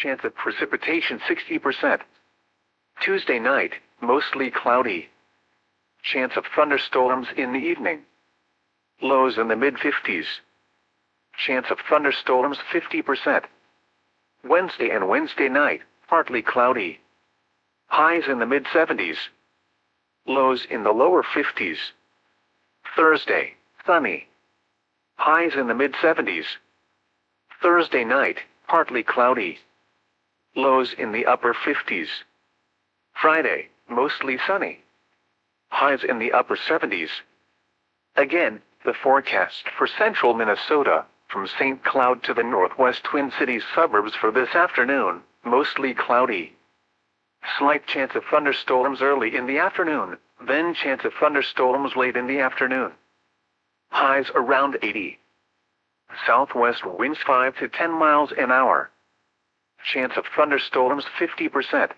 Chance of precipitation 60%. Tuesday night, mostly cloudy. Chance of thunderstorms in the evening. Lows in the mid-50s. Chance of thunderstorms 50%. Wednesday and Wednesday night, partly cloudy. Highs in the mid-70s. Lows in the lower 50s. Thursday, sunny. Highs in the mid-70s. Thursday night, partly cloudy. Lows in the upper 50s. Friday, mostly sunny. Highs in the upper 70s. Again, the forecast for central Minnesota, from St. Cloud to the northwest Twin Cities suburbs for this afternoon, mostly cloudy. Slight chance of thunderstorms early in the afternoon, then chance of thunderstorms late in the afternoon. Highs around 80. Southwest winds 5 to 10 miles an hour. Chance of thunderstorms 50%.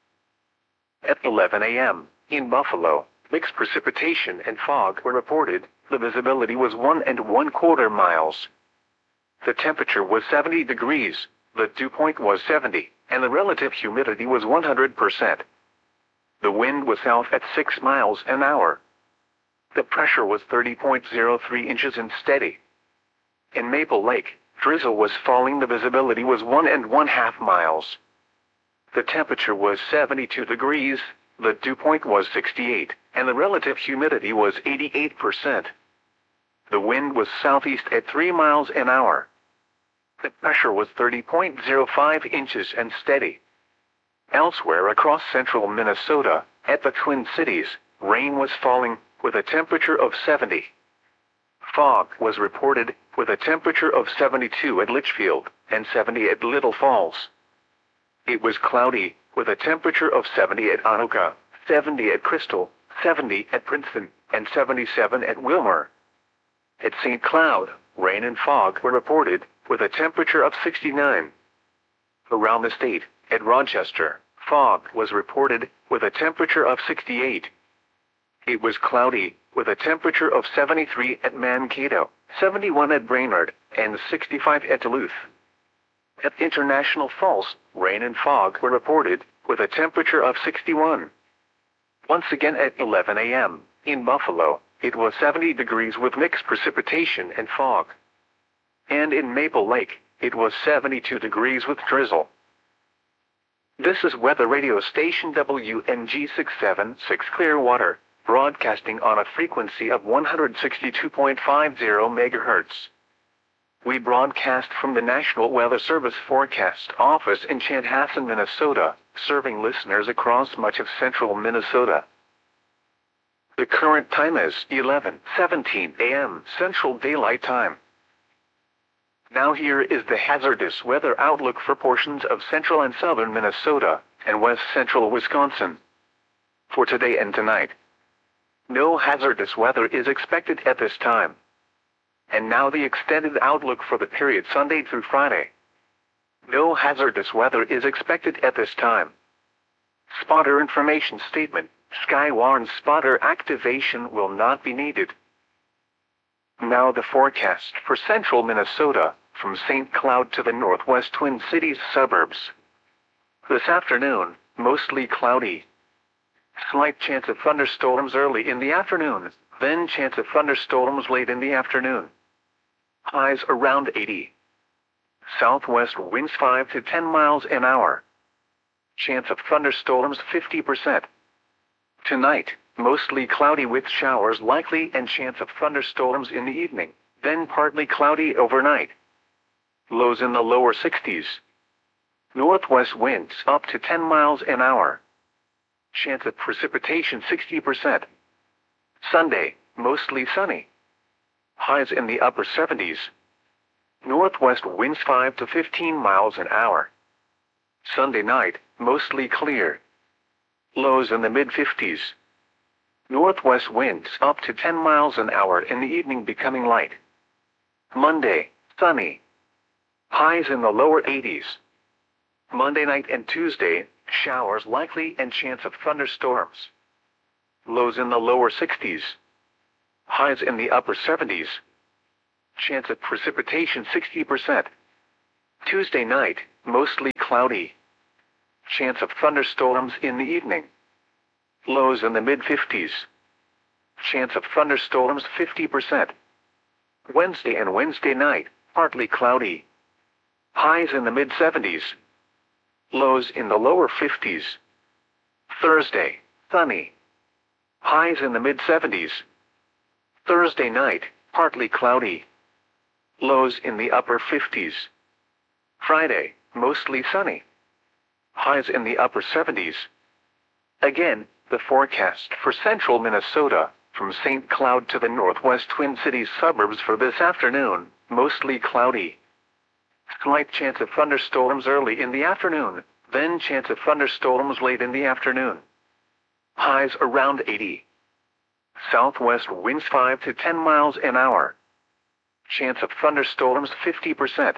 At 11 a.m., in Buffalo, mixed precipitation and fog were reported. The visibility was 1 1/4 miles. The temperature was 70 degrees, the dew point was 70, and the relative humidity was 100%. The wind was south at 6 miles an hour. The pressure was 30.03 inches and steady. In Maple Lake, drizzle was falling. The visibility was 1 1/2 miles. The temperature was 72 degrees, the dew point was 68, and the relative humidity was 88%. The wind was southeast at 3 miles an hour. The pressure was 30.05 inches and steady. Elsewhere across central Minnesota, at the Twin Cities, rain was falling, with a temperature of 70. Fog was reported, with a temperature of 72 at Litchfield, and 70 at Little Falls. It was cloudy, with a temperature of 70 at Anoka, 70 at Crystal, 70 at Princeton, and 77 at Wilmer. At St. Cloud, rain and fog were reported, with a temperature of 69. Around the state, at Rochester, fog was reported, with a temperature of 68. It was cloudy, with a temperature of 73 at Mankato, 71 at Brainerd, and 65 at Duluth. At International Falls, rain and fog were reported, with a temperature of 61. Once again at 11 a.m., in Buffalo, it was 70 degrees with mixed precipitation and fog. And in Maple Lake, it was 72 degrees with drizzle. This is weather radio station WNG 676 Clearwater, broadcasting on a frequency of 162.50 MHz. We broadcast from the National Weather Service Forecast Office in Chanhassen, Minnesota, serving listeners across much of central Minnesota. The current time is 11:17 a.m. Central Daylight Time. Now here is the hazardous weather outlook for portions of central and southern Minnesota, and west central Wisconsin. For today and tonight, no hazardous weather is expected at this time. And now the extended outlook for the period Sunday through Friday. No hazardous weather is expected at this time. Spotter information statement: Skywarn spotter activation will not be needed. Now the forecast for central Minnesota, from St. Cloud to the northwest Twin Cities suburbs. This afternoon, mostly cloudy. Slight chance of thunderstorms early in the afternoon, then chance of thunderstorms late in the afternoon. Highs around 80. Southwest winds 5 to 10 miles an hour. Chance of thunderstorms 50%. Tonight, mostly cloudy with showers likely and chance of thunderstorms in the evening, then partly cloudy overnight. Lows in the lower 60s. Northwest winds up to 10 miles an hour. Chance of precipitation 60%. Sunday, mostly sunny. Highs in the upper 70s. Northwest winds 5 to 15 miles an hour. Sunday night, mostly clear. Lows in the mid-50s. Northwest winds up to 10 miles an hour in the evening becoming light. Monday, sunny. Highs in the lower 80s. Monday night and Tuesday, showers likely and chance of thunderstorms. Lows in the lower 60s. Highs in the upper 70s. Chance of precipitation 60%. Tuesday night, mostly cloudy. Chance of thunderstorms in the evening. Lows in the mid-50s. Chance of thunderstorms 50%. Wednesday and Wednesday night, partly cloudy. Highs in the mid-70s. Lows in the lower 50s. Thursday, sunny. Highs in the mid-70s. Thursday night, partly cloudy. Lows in the upper 50s. Friday, mostly sunny. Highs in the upper 70s. Again, the forecast for central Minnesota, from St. Cloud to the northwest Twin Cities suburbs for this afternoon, mostly cloudy. Slight chance of thunderstorms early in the afternoon, then chance of thunderstorms late in the afternoon. Highs around 80. Southwest winds 5 to 10 miles an hour. Chance of thunderstorms 50%.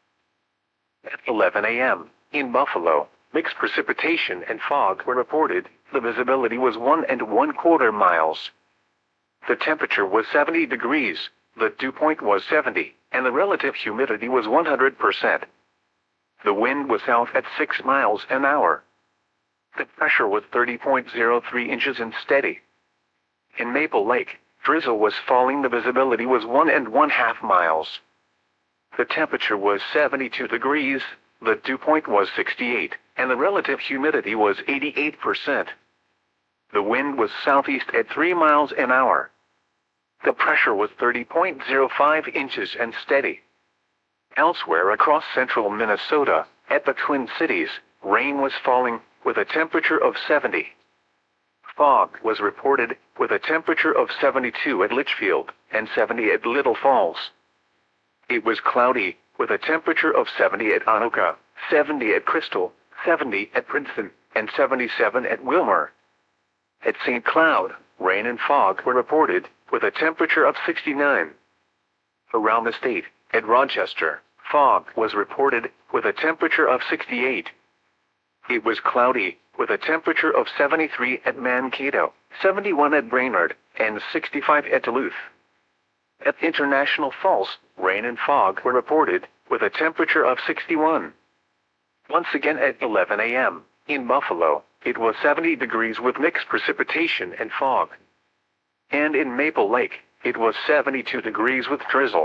At 11 a.m., in Buffalo, mixed precipitation and fog were reported. The visibility was 1¼ miles. The temperature was 70 degrees, the dew point was 70, and the relative humidity was 100%. The wind was south at 6 miles an hour. The pressure was 30.03 inches and steady. In Maple Lake, drizzle was falling. The visibility was 1½ miles. The temperature was 72 degrees, the dew point was 68, and the relative humidity was 88%. The wind was southeast at 3 miles an hour. The pressure was 30.05 inches and steady. Elsewhere across central Minnesota, at the Twin Cities, rain was falling, with a temperature of 70. Fog was reported, with a temperature of 72 at Litchfield, and 70 at Little Falls. It was cloudy, with a temperature of 70 at Anoka, 70 at Crystal, 70 at Princeton, and 77 at Wilmer. At St. Cloud, rain and fog were reported, with a temperature of 69. Around the state, at Rochester, fog was reported, with a temperature of 68. It was cloudy, with a temperature of 73 at Mankato, 71 at Brainerd, and 65 at Duluth. At International Falls, rain and fog were reported, with a temperature of 61. Once again at 11 a.m., in Buffalo, it was 70 degrees with mixed precipitation and fog. And in Maple Lake, it was 72 degrees with drizzle.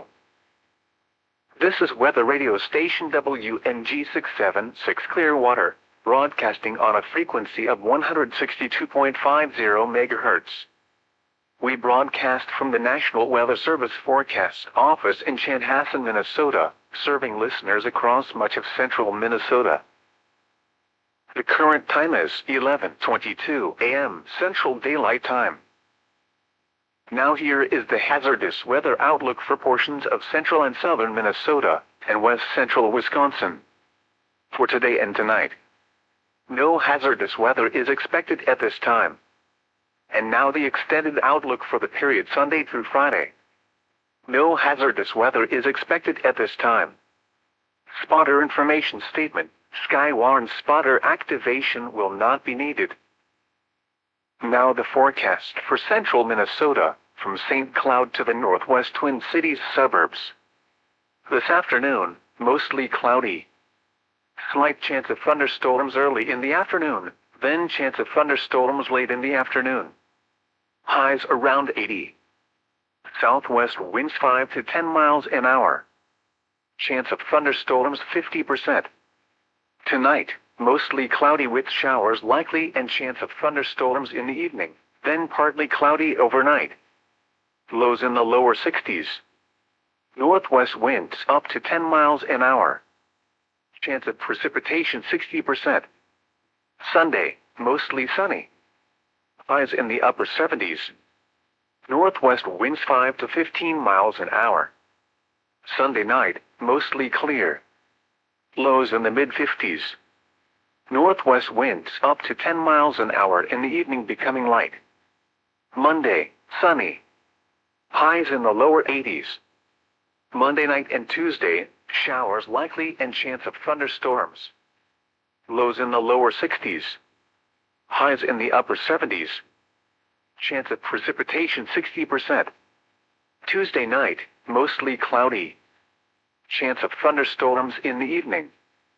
This is weather radio station WNG 676 Clearwater, broadcasting on a frequency of 162.50 MHz. We broadcast from the National Weather Service Forecast Office in Chanhassen, Minnesota, serving listeners across much of central Minnesota. The current time is 11:22 a.m. Central Daylight Time. Now here is the hazardous weather outlook for portions of central and southern Minnesota and west central Wisconsin. For today and tonight, no hazardous weather is expected at this time. And now the extended outlook for the period Sunday through Friday. No hazardous weather is expected at this time. Spotter information statement: Skywarn spotter activation will not be needed. Now the forecast for central Minnesota, from St. Cloud to the northwest Twin Cities suburbs. This afternoon, mostly cloudy. Slight chance of thunderstorms early in the afternoon, then chance of thunderstorms late in the afternoon. Highs around 80. Southwest winds 5 to 10 miles an hour. Chance of thunderstorms 50%. Tonight, mostly cloudy with showers likely and chance of thunderstorms in the evening, then partly cloudy overnight. Lows in the lower 60s. Northwest winds up to 10 miles an hour. Chance of precipitation 60%. Sunday, mostly sunny. Highs in the upper 70s. Northwest winds 5 to 15 miles an hour. Sunday night, mostly clear. Lows in the mid-50s. Northwest winds up to 10 miles an hour in the evening becoming light. Monday, sunny. Highs in the lower 80s. Monday night and Tuesday, showers likely and chance of thunderstorms. Lows in the lower 60s. Highs in the upper 70s. Chance of precipitation 60%. Tuesday night, mostly cloudy. Chance of thunderstorms in the evening.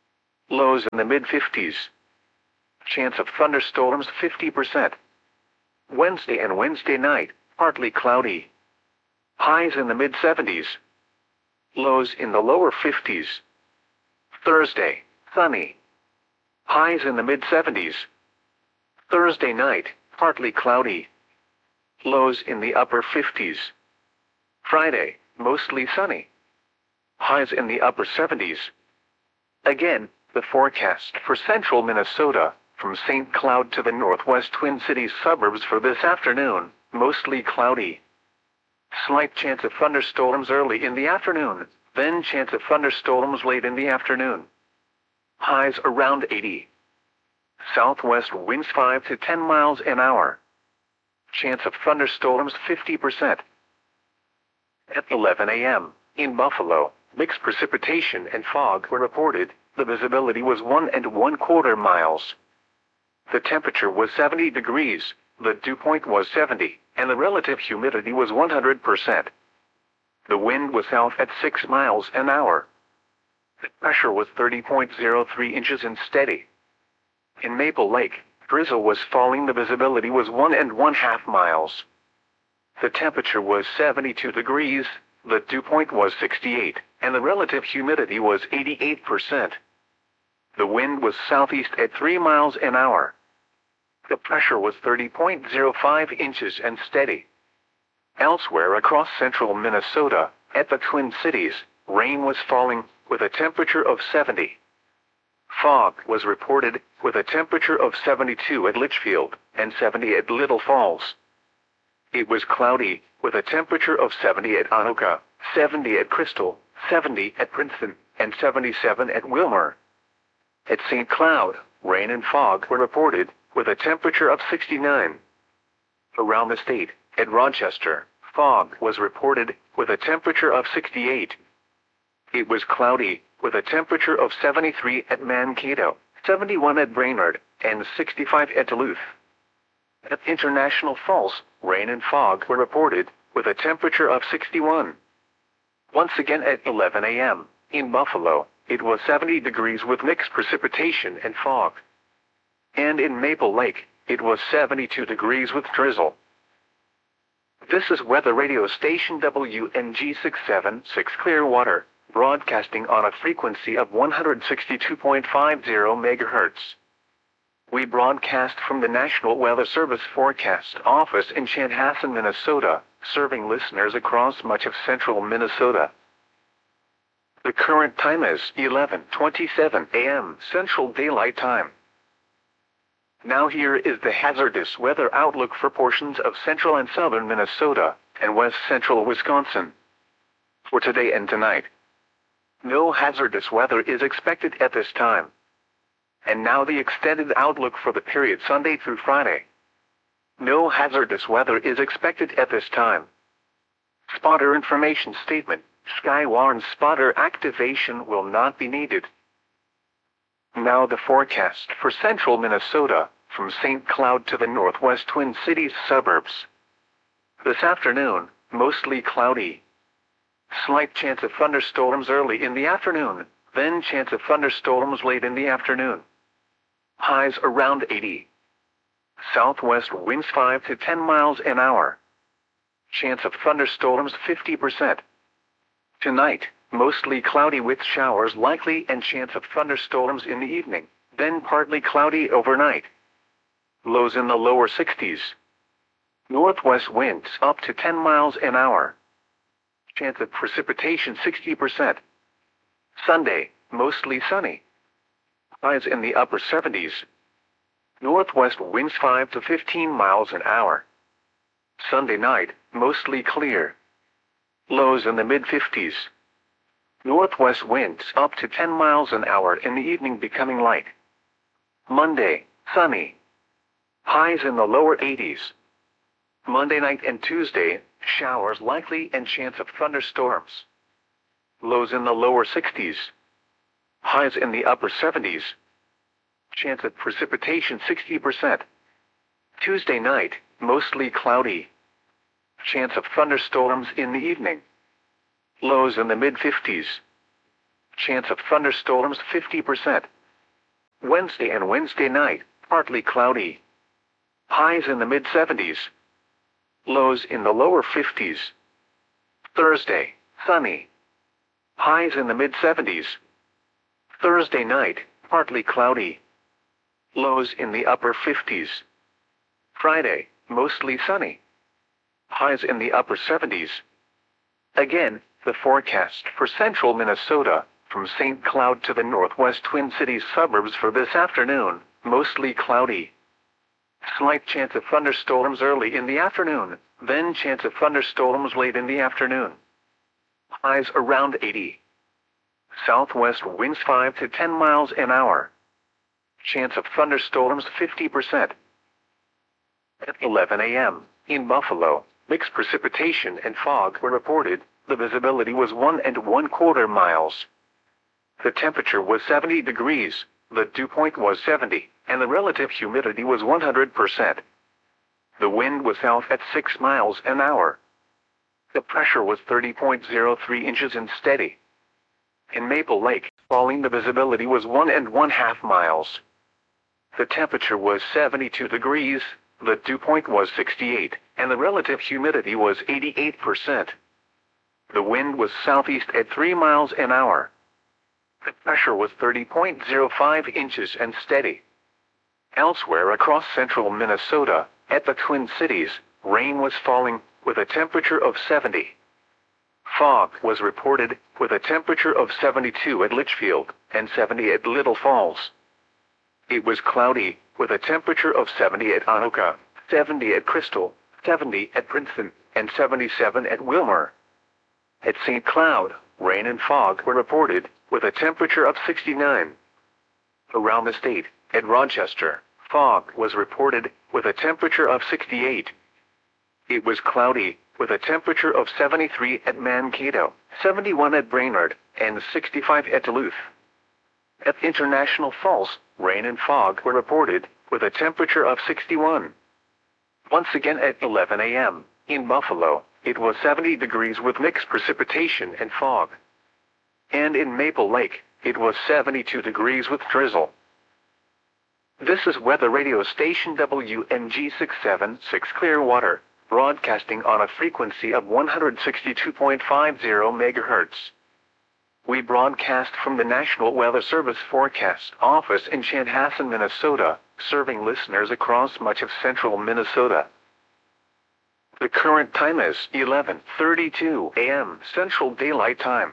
Lows in the mid-50s. Chance of thunderstorms 50%. Wednesday and Wednesday night, partly cloudy. Highs in the mid-70s. Lows in the lower 50s. Thursday, sunny. Highs in the mid-70s. Thursday night, partly cloudy. Lows in the upper 50s. Friday, mostly sunny. Highs in the upper 70s. Again, the forecast for central Minnesota, from St. Cloud to the northwest Twin Cities suburbs for this afternoon, mostly cloudy. Slight chance of thunderstorms early in the afternoon, then chance of thunderstorms late in the afternoon. Highs around 80. Southwest winds 5 to 10 miles an hour. Chance of thunderstorms 50%. At 11 a.m., in Buffalo, mixed precipitation and fog were reported. The visibility was 1¼ miles. The temperature was 70 degrees, the dew point was 70, and the relative humidity was 100%. The wind was south at 6 miles an hour. The pressure was 30.03 inches and steady. In Maple Lake, drizzle was falling. The visibility was 1½ miles. The temperature was 72 degrees, the dew point was 68, and the relative humidity was 88%. The wind was southeast at 3 miles an hour. The pressure was 30.05 inches and steady. Elsewhere across central Minnesota, at the Twin Cities, rain was falling, with a temperature of 70. Fog was reported, with a temperature of 72 at Litchfield, and 70 at Little Falls. It was cloudy, with a temperature of 70 at Anoka, 70 at Crystal, 70 at Princeton, and 77 at Wilmer. At St. Cloud, rain and fog were reported, with a temperature of 69. Around the state, at Rochester, fog was reported, with a temperature of 68. It was cloudy, with a temperature of 73 at Mankato, 71 at Brainerd, and 65 at Duluth. At International Falls, rain and fog were reported, with a temperature of 61. Once again at 11 a.m., in Buffalo, it was 70 degrees with mixed precipitation and fog. And in Maple Lake, it was 72 degrees with drizzle. This is weather radio station WNG 676 Clearwater, broadcasting on a frequency of 162.50 MHz. We broadcast from the National Weather Service Forecast Office in Chanhassen, Minnesota, serving listeners across much of central Minnesota. The current time is 11:27 a.m. Central Daylight Time. Now here is the hazardous weather outlook for portions of central and southern Minnesota and west central Wisconsin. For today and tonight, no hazardous weather is expected at this time. And now the extended outlook for the period Sunday through Friday. No hazardous weather is expected at this time. Spotter information statement. Skywarn spotter activation will not be needed. Now the forecast for central Minnesota, from St. Cloud to the northwest Twin Cities suburbs. This afternoon, mostly cloudy. Slight chance of thunderstorms early in the afternoon, then chance of thunderstorms late in the afternoon. Highs around 80. Southwest winds 5 to 10 miles an hour. Chance of thunderstorms 50%. Tonight, mostly cloudy with showers likely and chance of thunderstorms in the evening, then partly cloudy overnight. Lows in the lower 60s. Northwest winds up to 10 miles an hour. Chance of precipitation 60%. Sunday, mostly sunny. Highs in the upper 70s. Northwest winds 5 to 15 miles an hour. Sunday night, mostly clear. Lows in the mid-50s. Northwest winds up to 10 miles an hour in the evening becoming light. Monday, sunny. Highs in the lower 80s. Monday night and Tuesday, showers likely and chance of thunderstorms. Lows in the lower 60s. Highs in the upper 70s. Chance of precipitation 60%. Tuesday night, mostly cloudy. Chance of thunderstorms in the evening. Lows in the mid-50s. Chance of thunderstorms 50%. Wednesday and Wednesday night, partly cloudy. Highs in the mid-70s. Lows in the lower 50s. Thursday, sunny. Highs in the mid-70s. Thursday night, partly cloudy. Lows in the upper 50s. Friday, mostly sunny. Highs in the upper 70s. Again, the forecast for central Minnesota, from St. Cloud to the northwest Twin Cities suburbs for this afternoon, mostly cloudy. Slight chance of thunderstorms early in the afternoon, then chance of thunderstorms late in the afternoon. Highs around 80. Southwest winds 5 to 10 miles an hour. Chance of thunderstorms 50%. At 11 a.m., in Buffalo, mixed precipitation and fog were reported. The visibility was 1 1/4 miles. The temperature was 70 degrees, the dew point was 70, and the relative humidity was 100%. The wind was south at 6 miles an hour. The pressure was 30.03 inches and steady. In Maple Lake, falling, the visibility was 1 1/2 miles. The temperature was 72 degrees, the dew point was 68, and the relative humidity was 88%. The wind was southeast at 3 miles an hour. The pressure was 30.05 inches and steady. Elsewhere across central Minnesota, at the Twin Cities, rain was falling, with a temperature of 70. Fog was reported, with a temperature of 72 at Litchfield, and 70 at Little Falls. It was cloudy, with a temperature of 70 at Anoka, 70 at Crystal, 70 at Princeton, and 77 at Wilmer. At St. Cloud, rain and fog were reported, with a temperature of 69. Around the state, at Rochester, fog was reported, with a temperature of 68. It was cloudy, with a temperature of 73 at Mankato, 71 at Brainerd, and 65 at Duluth. At International Falls, rain and fog were reported, with a temperature of 61. Once again at 11 a.m., in Buffalo, it was 70 degrees with mixed precipitation and fog. And in Maple Lake, it was 72 degrees with drizzle. This is weather radio station WMG 676 Clearwater, broadcasting on a frequency of 162.50 MHz. We broadcast from the National Weather Service Forecast Office in Chanhassen, Minnesota, serving listeners across much of central Minnesota. The current time is 11:32 a.m. Central Daylight Time.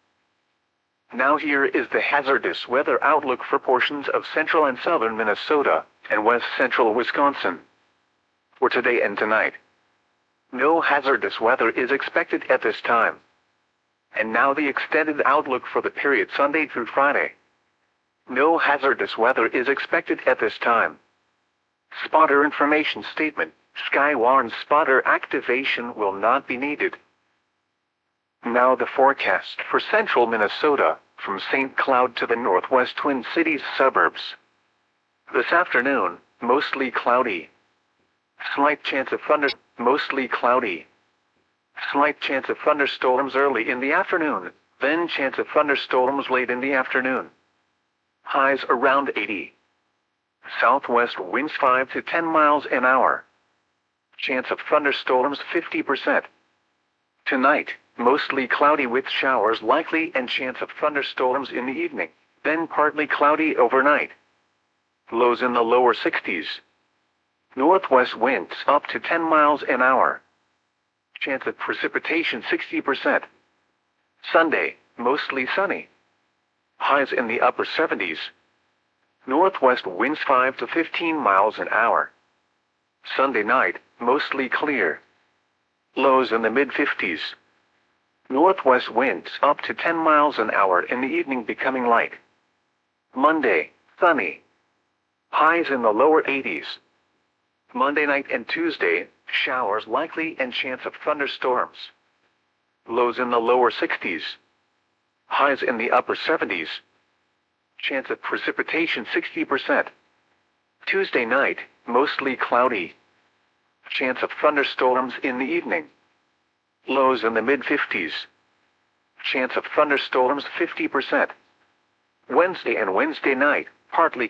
Now here is the hazardous weather outlook for portions of central and southern Minnesota and west central Wisconsin. For today and tonight, no hazardous weather is expected at this time. And now the extended outlook for the period Sunday through Friday. No hazardous weather is expected at this time. Spotter information statement. Skywarn spotter activation will not be needed. Now the forecast for central Minnesota, from St. Cloud to the northwest Twin Cities suburbs. This afternoon, mostly cloudy. Slight chance of mostly cloudy. Slight chance of thunderstorms early in the afternoon, then chance of thunderstorms late in the afternoon. Highs around 80. Southwest winds 5 to 10 miles an hour. Chance of thunderstorms 50%. Tonight, mostly cloudy with showers likely and chance of thunderstorms in the evening, then partly cloudy overnight. Lows in the lower 60s. Northwest winds up to 10 miles an hour. Chance of precipitation 60%. Sunday, mostly sunny. Highs in the upper 70s. Northwest winds 5 to 15 miles an hour. Sunday night, mostly clear. Lows in the mid-50s. Northwest winds up to 10 miles an hour in the evening becoming light. Monday, sunny. Highs in the lower 80s. Monday night and Tuesday, showers likely and chance of thunderstorms. Lows in the lower 60s. Highs in the upper 70s. Chance of precipitation 60%. Tuesday night, mostly cloudy. Chance of thunderstorms in the evening. Lows in the mid-50s. Chance of thunderstorms 50%. Wednesday and Wednesday night, partly